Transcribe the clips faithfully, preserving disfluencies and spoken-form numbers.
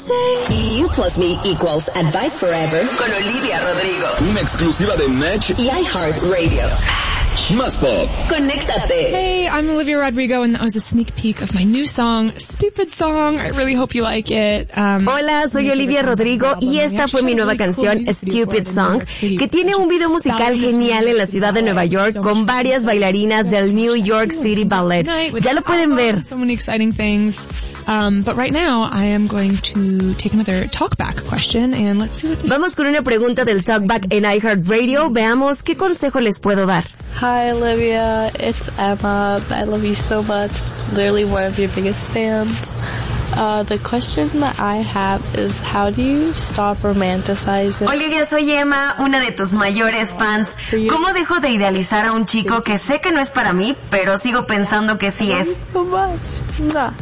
You plus me equals advice forever con Olivia Rodrigo. Una exclusiva de Match y iHeartRadio. Más Pop. Conéctate. Hey, I'm Olivia Rodrigo, and that was a sneak peek of my new song, Stupid Song. I really hope you like it. Um, Hola, soy Olivia Rodrigo y esta fue mi nueva canción, Stupid Song, que tiene un video musical genial en la ciudad de Nueva York con varias bailarinas del New York City Ballet. Ya lo pueden ver. So many exciting things. Um, but right now, I am going to take another talkback question, and let's see what this... Vamos con una pregunta del talkback en iHeartRadio. Veamos qué consejo les puedo dar. Hi Olivia, it's Emma. I love you so much. Literally one of your biggest fans. Uh, the question that I have is, how do you stop romanticizing? Olivia, soy Emma, una de tus mayores fans. ¿Cómo dejo de idealizar a un chico que sé que no es para mí, pero sigo pensando que sí es? So much. Mwah.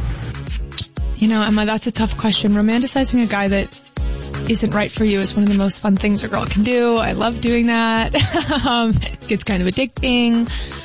You know, Emma, that's a tough question. Romanticizing a guy that isn't right for you is one of the most fun things a girl can do. I love doing that. um, it gets kind of addicting.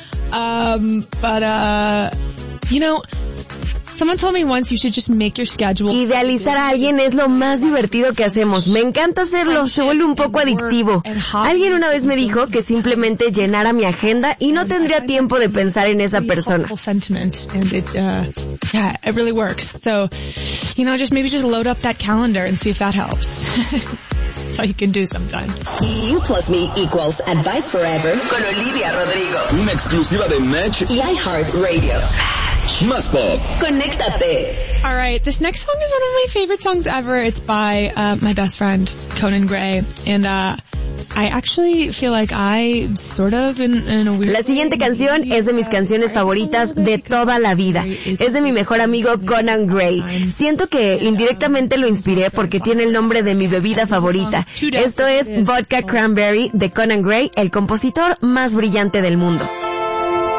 Um, but, uh, you know, someone told me once you should just make your schedule. Idealizar a alguien es lo más divertido que hacemos. Me encanta hacerlo, se vuelve un poco adictivo. Alguien una vez me dijo que simplemente llenara mi agenda y no tendría tiempo de pensar en esa persona. And it, uh, yeah, it really works. So, you know, just maybe just load up that calendar and see if that helps. That's all you can do sometimes. You plus me equals advice forever con Olivia Rodrigo. Una exclusiva de Match y iHeartRadio. Más Pop. Conéctate. All right, this next song is one of my favorite songs ever. It's by uh, my best friend, Conan Gray. And uh, I actually feel like I sort of in, in a weird La siguiente canción es de mis canciones favoritas de toda la vida. Es de mi mejor amigo Conan Gray. Siento que indirectamente lo inspiré porque tiene el nombre de mi bebida favorita. Esto es Vodka Cranberry de Conan Gray, el compositor más brillante del mundo.